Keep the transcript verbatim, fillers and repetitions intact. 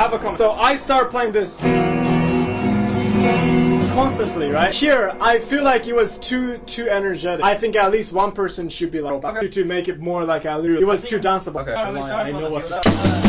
have a comment. So I start playing this constantly, right? Here, I feel like it was too too energetic. I think at least one person should be like okay. to, to make it more like a, it was too danceable. Okay. I know what to